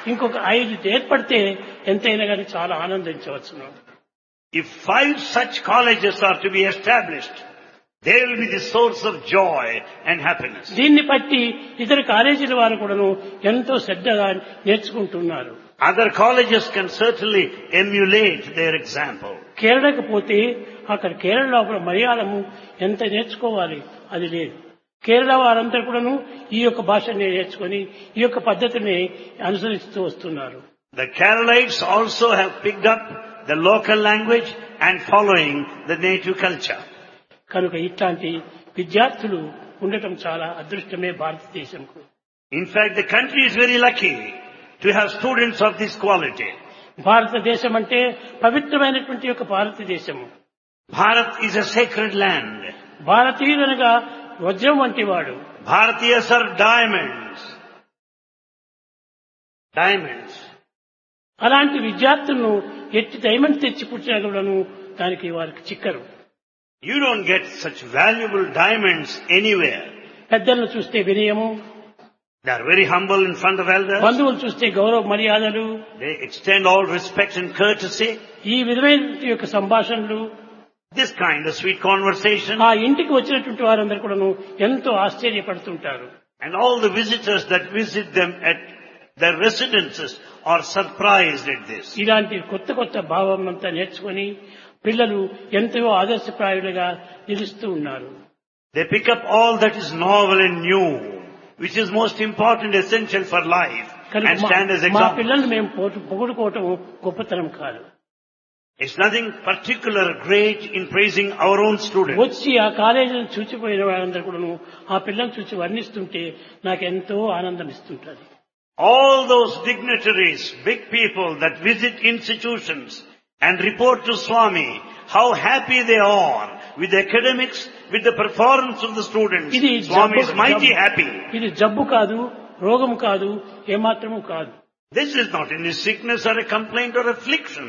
ఇంకొక 5 ఏర్పడితే ఎంతైనా కానీ చాలా ఆనందించవచ్చును. If 5 such colleges are to be established, they will be the source of joy and happiness. దీన్ని బట్టి ఇతర కాలేజీల వారు కూడాను ఎంతో శ్రద్ధగా నేర్చుకుంటున్నారు. Other colleges can certainly emulate their example. కేరళకు పోతే అక్కడ కేరళ లోపల మలయాళము ఎంత నేర్చుకోవాలి అది లేదు. కేరళ వారంతా కూడాను ఈ యొక్క భాషని నేర్చుకొని ఈ యొక్క పద్ధతిని అనుసరిస్తూ వస్తున్నారు. The Keralites also have picked up the local language and following the native culture. కనుక ఇట్లాంటి విద్యార్థులు ఉండటం చాలా అదృష్టమే భారతదేశంకు. In fact, the country is very lucky to have students of this quality. భారతదేశం అంటే పవిత్రమైనటువంటి యొక్క భారతదేశము. Bharat is a sacred land. భారతీయులనగా వజ్రం వంటి వాడు. Bharatiyas are diamonds. Diamonds. అలాంటి విద్యార్థులను ఎట్టి డైమండ్ తెచ్చి పుట్టినను దానికి వారికి చిక్కరు. You don't get such valuable diamonds anywhere. పెద్దలను చూస్తే వినయము, They are very humble in front of elders. బంధువులు చూస్తే గౌరవ మర్యాదలు, They extend all respect and courtesy. ఈ విధమైన యొక్క సంభాషణలు, This kind of sweet conversation. ఆ ఇంటికి వచ్చినటువంటి వారందరూ కూడాను ఎంతో ఆశ్చర్యపడుతుంటారు. And all the visitors that visit them at their residences are surprised at this. ఇలాంటి కొత్త కొత్త భావం అంతా నేర్చుకొని పిల్లలు ఎంతో ఆదర్శప్రాయులుగా నిలుస్తూ ఉన్నారు. They pick up all that is novel and new, which is most important, essential for life, and stand as మా example. పిల్లల్ని మేము పొగుడుకోవటం గొప్పతనం కాదు. It's nothing particular great in praising our own students. వచ్చి ఆ కాలేజీని చూచిపోయిన వాళ్ళందరూ కూడాను ఆ పిల్లల్ని చూచి వర్ణిస్తుంటే నాకెంతో ఆనందం ఇస్తుంటది. All those dignitaries, big people that visit institutions and report to Swami how happy they are with the academics, with the performance of the students. Swami is mighty happy. ఇది జబ్బు కాదు, రోగం కాదు, ఏమాత్రము కాదు. This is not any sickness or a complaint or affliction.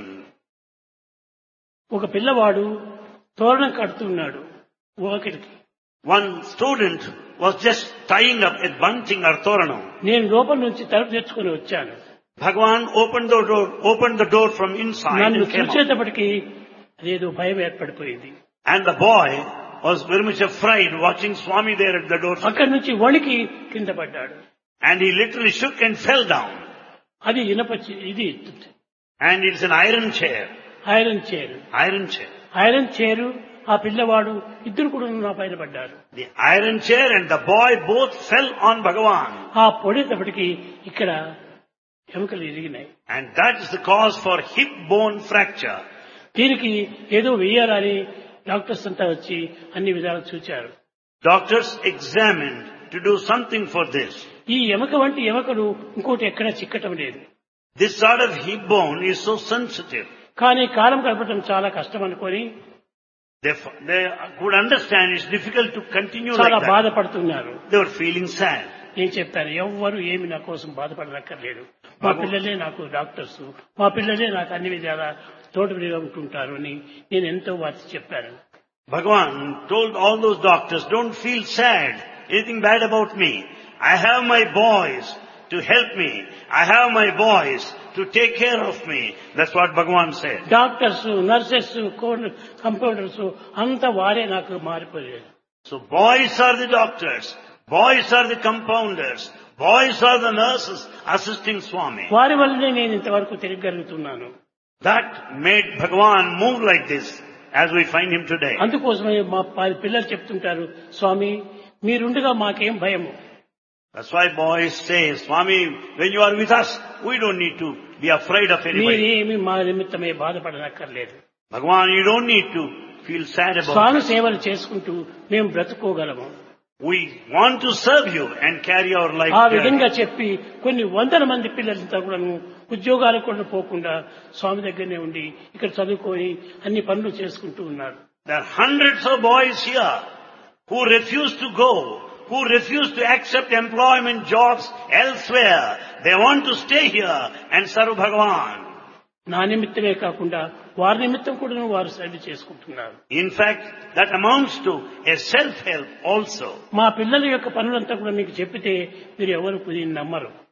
ఒక పిల్లవాడు తోరణం కడుతున్నాడు వాకిలికి. One student was just tying up a bunting or toranam. నేను లోపల నుంచి తలుపు తెచ్చుకొని వచ్చాను. Bhagavan opened the door from inside నన్ను and came out. చూసేటప్పటికి అదేదో భయం ఏర్పడిపోయింది. And the boy was very much afraid watching Swami there at the door. అక్కడి నుంచి వణికి కింద పడ్డాడు. And he literally shook and fell down. అది ఇది And it's an iron chair. Iron chair. Iron chair. Iron chair ఆ పిల్లవాడు ఇద్దరు కూడా నా పైన పడ్డారు. The iron chair and the boy both fell on Bhagavan. ఆ పొడేటప్పటికి ఇక్కడ ఎముకలు ఇరిగినాయి. And that is the cause for hip bone fracture. దీనికి ఏదో వెయ్యాలని డాక్టర్స్ అంతా వచ్చి అన్ని విధాలు చూచారు. Doctors examined to do something for this. ఈ ఎముక వంటి ఎముకలు ఇంకోటి ఎక్కడ చిక్కటం లేదు. This sort of hip bone is so sensitive. కానీ కాలం గడపడం చాలా కష్టం అనుకొని They could understand it's difficult to continue చాలా like that. బాధపడుతున్నారు. They were feeling sad. నేను చెప్పాను, ఎవ్వరు ఏమి నా కోసం బాధపడనక్కర్లేదు. మా పిల్లలే నాకు డాక్టర్స్, మా పిల్లలే నాకు అన్ని విధాల తోడుగా ఉంటుంటారు అని నేను ఎంతో వారికి చెప్పాను. Bhagavan told all those doctors, don't feel sad, anything bad about me. I have my boys to help me. I have my boys to take care of me. That's what Bhagavan said. Doctors, nurses, compounders అంతా వారే నాకు మారిపోయారు. So boys are the doctors, boys are the compounders, boys are the nurses assisting Swami. వారి వల్లనే నేను ఇంతవరకు తిరగలుగుతున్నాను. That made Bhagavan move like this as we find him today. అందుకోసమే మా పిల్లలు చెప్తుంటారు, స్వామి మీరుండగా మాకేం భయము. That's why boys say, Swami, when you are with us, we don't need to be afraid of anybody. మీరేమి మా నిమిత్తమే బాధపడనక్కర్లేదు. Bhagavan, you don't need to feel sad about Swamy us. సేవలు చేసుకుంటూ మేము బ్రతుకోగలము. We want to serve you and carry our life. ఆ విధంగా చెప్పి కొన్ని వందల మంది పిల్లలంతా కూడా ఉద్యోగాలకు కూడా పోకుండా స్వామి దగ్గరనే ఉండి ఇక్కడ చదువుకొని అన్ని పనులు చేసుకుంటూ ఉన్నారు. There are hundreds of boys here who refuse to go, who refuse to accept employment jobs elsewhere. They want to stay here and serve Bhagavan. నా నిమిత్తమే కాకుండా వారి నిమిత్తం కూడా వారు సేవ చేసుకుంటున్నారు. In fact, that amounts to a self-help also. మా పిల్లల యొక్క పనులంతా కూడా మీకు చెప్పితే మీరు ఎవరు నమ్మరు.